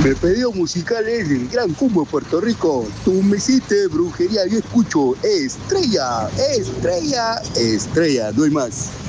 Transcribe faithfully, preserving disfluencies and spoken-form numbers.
Mi pedido musical es el Gran Combo de Puerto Rico. Tú me hiciste brujería, yo escucho Estrella, Estrella, Estrella, no hay más.